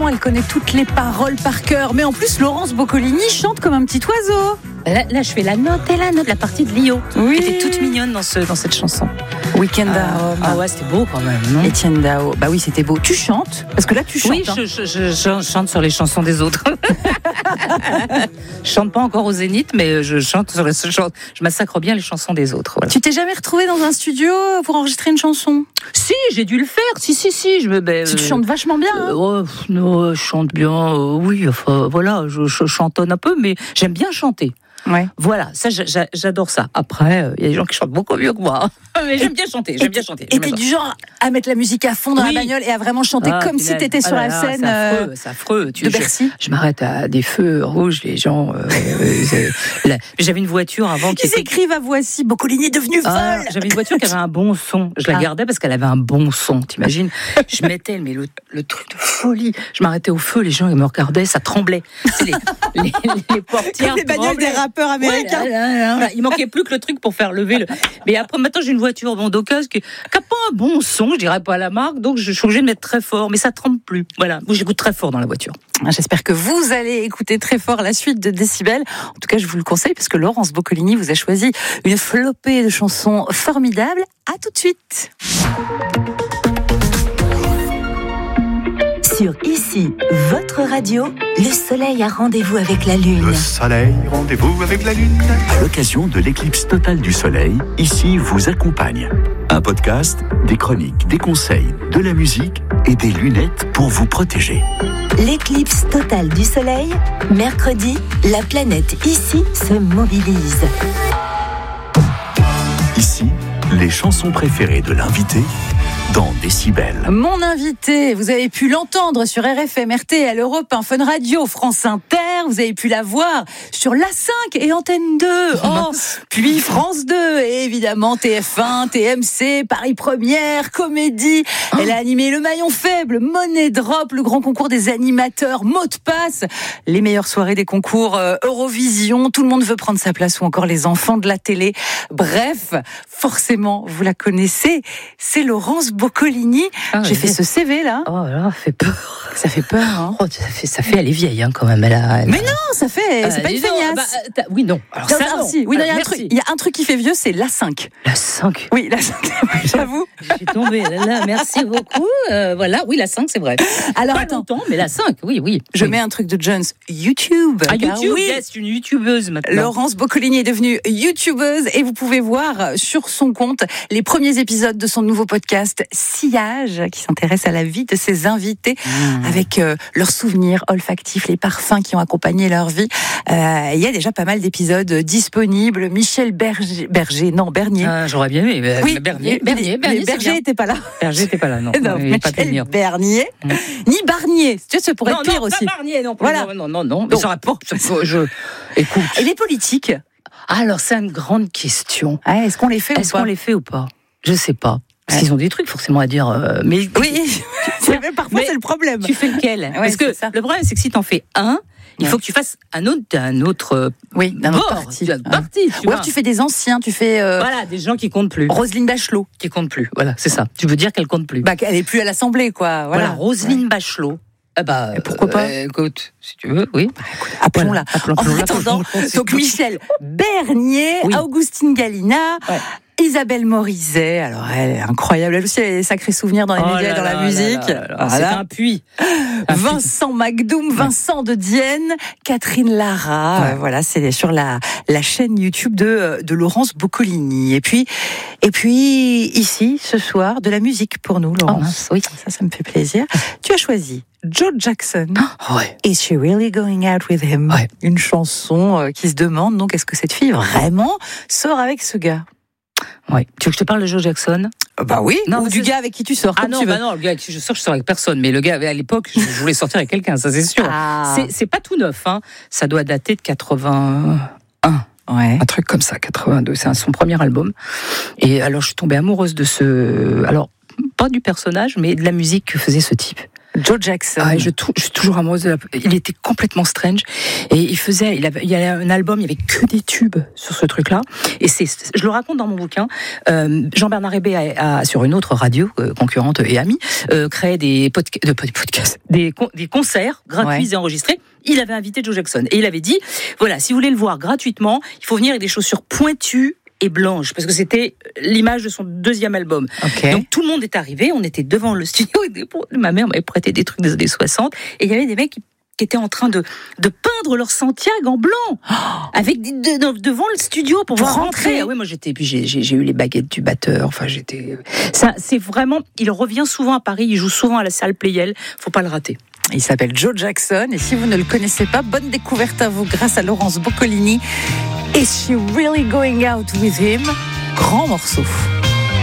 elle connaît toutes les paroles par cœur. Mais en plus, Laurence Boccolini chante comme un petit oiseau. Là, je fais la note et la note, la partie de Lio. Oui. Qui était toute mignonne dans cette chanson. Weekend à Rome. Ah ouais, c'était beau quand même, non? Étienne Dao. Bah oui, c'était beau. Tu chantes? Parce que là, tu chantes. Oui, je chante sur les chansons des autres. Je chante pas encore au Zénith, mais je chante sur je massacre bien les chansons des autres. Voilà. Tu t'es jamais retrouvé dans un studio pour enregistrer une chanson? Si, j'ai dû le faire. Si. Tu chantes vachement bien. Hein, je chante bien. Oui, enfin voilà, je chantonne un peu, mais j'aime bien chanter. ouais. Voilà, ça j'adore ça. Après, il y a des gens qui chantent beaucoup mieux que moi. Mais j'aime bien chanter. Et t'es du genre à mettre la musique à fond dans la bagnole et à vraiment chanter comme si t'étais sur la scène c'est affreux. de Bercy. Je m'arrête à des feux rouges, les gens... J'avais une voiture avant qui Ils écrivent à Voici, Boccolini est devenue folle. J'avais une voiture qui avait un bon son. Je la gardais parce qu'elle avait un bon son, t'imagines? Je mettais le truc de folie. Je m'arrêtais au feu, les gens ils me regardaient, ça tremblait. C'est les portières les bagnoles des rappeurs américains. Ouais, il manquait plus que le truc pour faire lever le... Mais après, maintenant, j'ai une voiture bondoceuse qui n'a pas un bon son, je dirais pas la marque, donc je suis obligée de mettre très fort, mais ça tremble plus. Voilà, moi j'écoute très fort dans la voiture. J'espère que vous allez écouter très fort la suite de Décibel. En tout cas, je vous le conseille parce que Laurence Boccolini vous a choisi une flopée de chansons formidables. À tout de suite. Sur Ici, votre radio, le soleil a rendez-vous avec la lune. Le soleil, rendez-vous avec la lune. À l'occasion de l'éclipse totale du soleil, Ici vous accompagne. Un podcast, des chroniques, des conseils, de la musique et des lunettes pour vous protéger. L'éclipse totale du soleil, mercredi, la planète Ici se mobilise. Ici, les chansons préférées de l'invité dans Décibel. Mon invité, vous avez pu l'entendre sur RFM, RTL, Europe 1, Fun Radio, France Inter, vous avez pu la voir sur l'A5 et Antenne 2, puis France 2 et évidemment TF1, TMC, Paris Première, Comédie. Elle a animé Le Maillon Faible, Money Drop, le grand concours des animateurs, Mot de Passe, les meilleures soirées des concours Eurovision, Tout le monde veut prendre sa place ou encore Les enfants de la télé. Bref, forcément, vous la connaissez, c'est Laurence Boccolini. J'ai fait ce CV là. Oh là, fait peur. Ça fait peur, hein. Oh, ça fait, elle est vieille hein, quand même. Mais non, ça fait, c'est pas une feignasse. Oui, non. Alors ça, non. Si. Oui, non, il y a un truc qui fait vieux, c'est l'A5. L'A5. Oui, l'A5, j'avoue. J'ai tombé là, merci beaucoup. Voilà, oui, l'A5, c'est vrai. Alors, pas longtemps, mais l'A5, oui. Je mets un truc de Jones. YouTube. YouTube, oui. Yes, une YouTubeuse maintenant. Laurence Boccolini est devenue YouTubeuse et vous pouvez voir sur son compte les premiers épisodes de son nouveau podcast Sillage, qui s'intéresse à la vie de ses invités avec leurs souvenirs olfactifs, les parfums qui ont accompagné leur vie. Il y a déjà pas mal d'épisodes disponibles. Michel Bernier. J'aurais bien aimé. Oui, Bernier, Berger n'était pas là. Berger n'était pas là, non. Non, Michel Bernier, ni Barnier. Tu vois, ça pourrait être pire aussi. Non, Barnier non plus. Voilà. Non. Mais ça aurait pas. Écoute. Et les politiques? Alors, c'est une grande question. Est-ce qu'on les fait ou pas? Je sais pas. Parce qu'ils ont des trucs forcément à dire. Mais oui, parfois c'est le problème. Tu fais lequel? Parce que le problème, c'est que si t'en fais un, il faut que tu fasses un autre d'un autre parti. Ou tu fais des anciens, tu fais... Voilà, des gens qui comptent plus. Roselyne Bachelot. Qui compte plus, voilà, c'est ça. Tu veux dire qu'elle compte plus. Elle est plus à l'Assemblée, quoi. Voilà, Roselyne Bachelot. Pourquoi pas écoute, si tu veux, oui. Appelons-la. En attendant, donc Michel Bernier, Augustine Galina... Isabelle Morizet, alors elle est incroyable, elle aussi a des sacrés souvenirs dans les médias et dans la musique. C'est un puits. Vincent Macdoum, Vincent de Dienne, Catherine Lara, voilà, c'est sur la chaîne YouTube de Laurence Boccolini. Et puis ici, ce soir, de la musique pour nous, Laurence. Oui. Ça me fait plaisir. Tu as choisi Joe Jackson. Is She Really Going Out With Him? Une chanson qui se demande donc est-ce que cette fille vraiment sort avec ce gars? Ouais. Tu veux que je te parle de Joe Jackson? Bah oui, ou du gars avec qui tu sors. Non, le gars avec qui je sors avec personne. Mais le gars, à l'époque, je voulais sortir avec quelqu'un, ça c'est sûr. C'est pas tout neuf, hein. Ça doit dater de 81. Un truc comme ça, 82. C'est son premier album. Et alors, je suis tombée amoureuse de alors, pas du personnage, mais de la musique que faisait ce type. Joe Jackson. Je suis toujours amoureuse de il était complètement strange. Et il y a un album, il y avait que des tubes sur ce truc-là. Et je le raconte dans mon bouquin. Jean-Bernard Hébé sur une autre radio, concurrente et amie, créé des podcasts, des concerts gratuits et enregistrés. Il avait invité Joe Jackson. Et il avait dit, voilà, si vous voulez le voir gratuitement, il faut venir avec des chaussures pointues et blanche, parce que c'était l'image de son deuxième album. Okay. Donc tout le monde est arrivé, on était devant le studio, et ma mère m'avait prêté des trucs des années 60, et il y avait des mecs qui étaient en train de peindre leur Santiago en blanc, avec devant le studio pour pouvoir rentrer. Ah oui, moi j'ai eu les baguettes du batteur, enfin ça, c'est vraiment, il revient souvent à Paris, il joue souvent à la salle Playel, faut pas le rater. Il s'appelle Joe Jackson, et si vous ne le connaissez pas, bonne découverte à vous grâce à Laurence Boccolini. Is She Really Going Out With Him? Grand morceau.